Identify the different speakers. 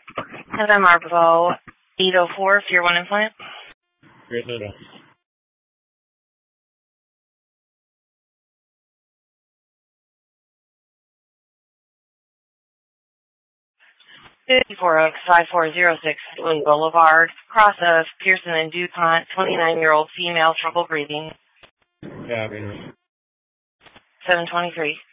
Speaker 1: Heather Marvo, 804, Tier 1 implant.
Speaker 2: Great Noodle.
Speaker 1: 54 Oaks, 5406 Woodland Boulevard, cross of Pearson and DuPont, 29-year-old female, trouble breathing.
Speaker 2: Yeah, I mean.
Speaker 1: 723.